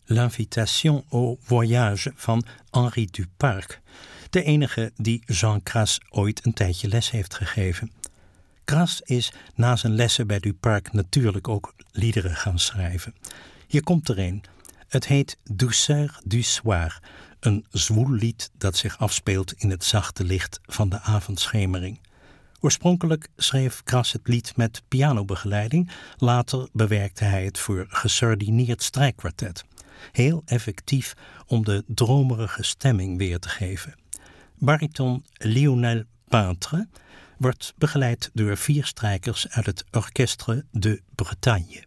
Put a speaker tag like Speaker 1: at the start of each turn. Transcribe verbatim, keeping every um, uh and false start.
Speaker 1: L'Invitation au Voyage van Henri Duparc, de enige die Jean Cras ooit een tijdje les heeft gegeven. Cras is na zijn lessen bij Duparc natuurlijk ook liederen gaan schrijven. Hier komt er een. Het heet Douceur du soir, een zwoel lied dat zich afspeelt in het zachte licht van de avondschemering. Oorspronkelijk schreef Cras het lied met pianobegeleiding, later bewerkte hij het voor gesardineerd strijkkwartet. Heel effectief om de dromerige stemming weer te geven. Bariton Lionel Peintre wordt begeleid door vier strijkers uit het Orchestre de Bretagne.